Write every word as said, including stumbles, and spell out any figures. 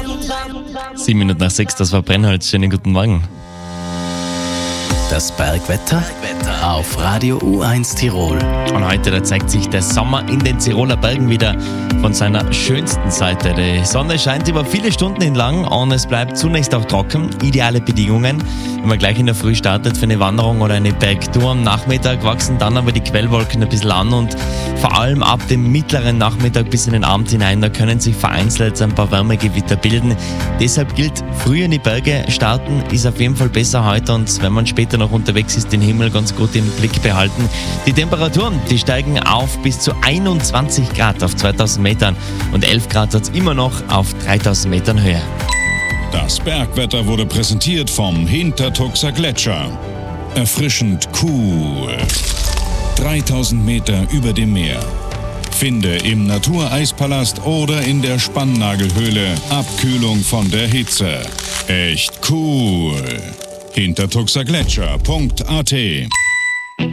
Sieben Minuten nach sechs, das war Brennholz. Schönen guten Morgen. Das Bergwetter auf Radio U eins Tirol. Und heute, da zeigt sich der Sommer in den Tiroler Bergen wieder von seiner schönsten Seite. Die Sonne scheint über viele Stunden entlang und es bleibt zunächst auch trocken. Ideale Bedingungen, wenn man gleich in der Früh startet für eine Wanderung oder eine Bergtour. Am Nachmittag wachsen dann aber die Quellwolken ein bisschen an und vor allem ab dem mittleren Nachmittag bis in den Abend hinein, da können sich vereinzelt ein paar Wärmegewitter bilden. Deshalb gilt, früh in die Berge starten ist auf jeden Fall besser heute, und wenn man später noch unterwegs ist, den Himmel ganz gut im Blick behalten. Die Temperaturen, die steigen auf bis zu einundzwanzig Grad auf zweitausend Metern und elf Grad hat es immer noch auf dreitausend Metern Höhe. Das Bergwetter wurde präsentiert vom Hintertuxer Gletscher. Erfrischend cool. dreitausend Meter über dem Meer. Finde im Natureispalast oder in der Spannnagelhöhle Abkühlung von der Hitze. Echt cool. hintertuxergletscher punkt a t